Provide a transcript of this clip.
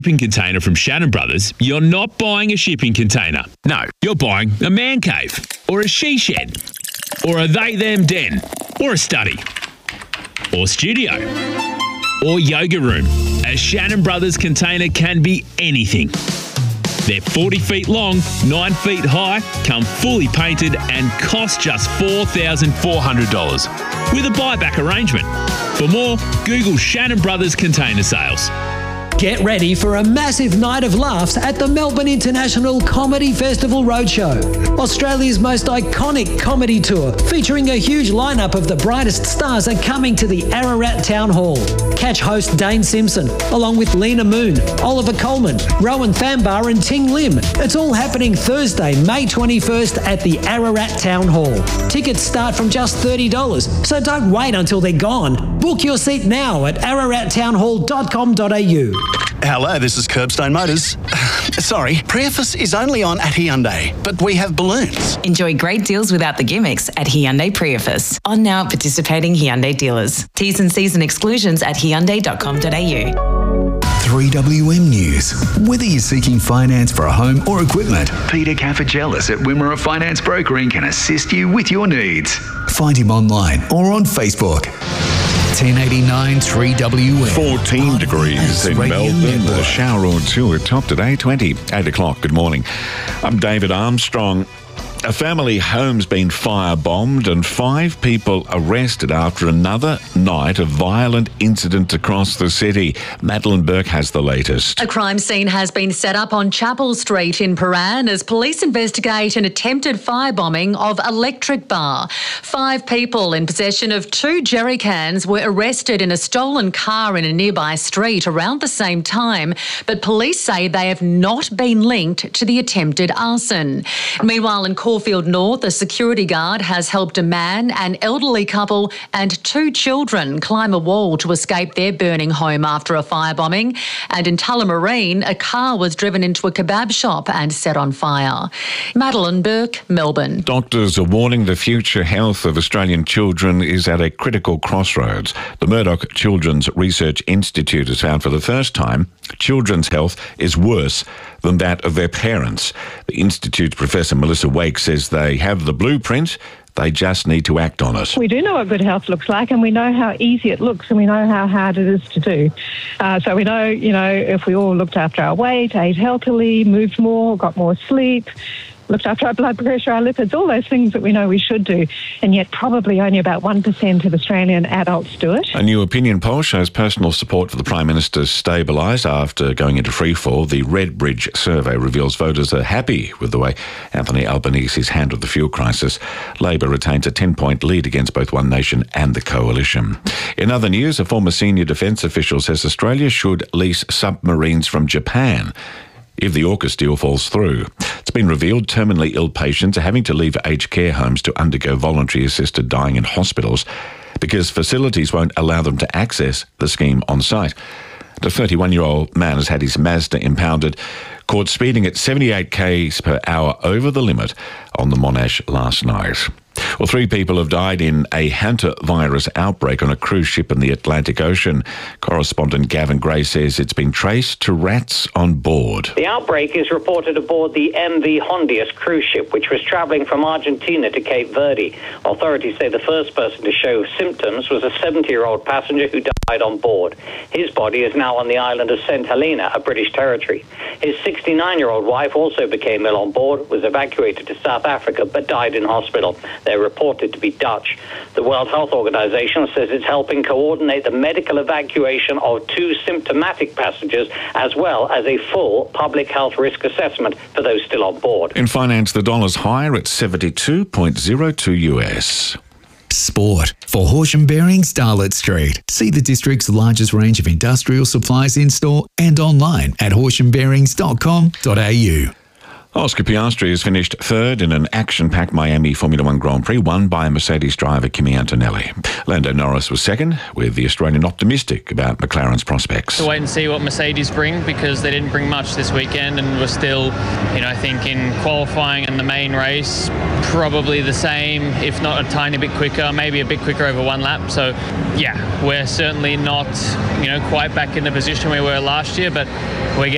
shipping container from Shannon Brothers, you're not buying a shipping container. No, you're buying a man cave, or a she shed, or a they-them den, or a study, or studio, or yoga room. A Shannon Brothers container can be anything. They're 40 feet long, 9 feet high, come fully painted and cost just $4,400 with a buyback arrangement. For more, Google Shannon Brothers Container Sales. Get ready for a massive night of laughs at the Melbourne International Comedy Festival Roadshow. Australia's most iconic comedy tour, featuring a huge lineup of the brightest stars, are coming to the Ararat Town Hall. Catch host Dane Simpson, along with Lena Moon, Oliver Coleman, Rowan Thambar and Ting Lim. It's all happening Thursday, May 21st at the Ararat Town Hall. Tickets start from just $30, so don't wait until they're gone. Book your seat now at ararattownhall.com.au. Hello, this is Curbstone Motors. Sorry, Priefus is only on at Hyundai, but we have balloons. Enjoy great deals without the gimmicks at Hyundai Priefus. On now at participating Hyundai dealers. T's and C's and exclusions at hyundai.com.au. 3WM News. Whether you're seeking finance for a home or equipment, Peter Caffagelis at Wimmera Finance Brokering can assist you with your needs. Find him online or on Facebook. 1089 3WM. 14 degrees in Melbourne. A shower or two at top today, 20. 8 o'clock. Good morning. I'm David Armstrong. A family home's been firebombed and 5 people arrested after another night of violent incident across the city. Madeline Burke has the latest. A crime scene has been set up on Chapel Street in Paran as police investigate an attempted firebombing of Electric Bar. 5 people in possession of 2 jerry cans were arrested in a stolen car in a nearby street around the same time, but police say they have not been linked to the attempted arson. Meanwhile, in Caulfield North, a security guard has helped a man, an elderly couple and 2 children climb a wall to escape their burning home after a firebombing. And in Tullamarine, a car was driven into a kebab shop and set on fire. Madeline Burke, Melbourne. Doctors are warning the future health of Australian children is at a critical crossroads. The Murdoch Children's Research Institute has found for the first time children's health is worse than that of their parents. The Institute's Professor Melissa Wake says they have the blueprint. They just need to act on it. We do know what good health looks like, and we know how easy it looks, and we know how hard it is to do. So we know, if we all looked after our weight, ate healthily, moved more, got more sleep, looked after our blood pressure, our lipids, all those things that we know we should do, and yet probably only about 1% of Australian adults do it. A new opinion poll shows personal support for the Prime Minister stabilised after going into freefall. The Redbridge survey reveals voters are happy with the way Anthony Albanese's handled the fuel crisis. Labor retains a 10-point lead against both One Nation and the Coalition. In other news, a former senior defence official says Australia should lease submarines from Japan if the AUKUS deal falls through. It's been revealed terminally ill patients are having to leave aged care homes to undergo voluntary assisted dying in hospitals because facilities won't allow them to access the scheme on site. The 31-year-old man has had his Mazda impounded, caught speeding at 78 km per hour over the limit on the Monash last night. Well, 3 people have died in a hantavirus outbreak on a cruise ship in the Atlantic Ocean. Correspondent Gavin Gray says it's been traced to rats on board. The outbreak is reported aboard the MV Hondius cruise ship, which was travelling from Argentina to Cape Verde. Authorities say the first person to show symptoms was a 70-year-old passenger who died on board. His body is now on the island of St Helena, a British territory. His 69-year-old wife also became ill on board, was evacuated to South Africa, but died in hospital. They're reported to be Dutch. The World Health Organization says it's helping coordinate the medical evacuation of 2 symptomatic passengers, as well as a full public health risk assessment for those still on board. In finance, the dollar's higher at 72.02 US. Sport for Horsham Bearings, Starlet Street. See the district's largest range of industrial supplies in store and online at horshambearings.com.au. Oscar Piastri has finished 3rd in an action-packed Miami Formula One Grand Prix won by Mercedes driver Kimi Antonelli. Lando Norris was 2nd, with the Australian optimistic about McLaren's prospects. To wait and see what Mercedes bring, because they didn't bring much this weekend and were still, I think in qualifying and the main race, probably the same, if not a tiny bit quicker, maybe a bit quicker over 1 lap. So, yeah, we're certainly not, quite back in the position we were last year, but we're getting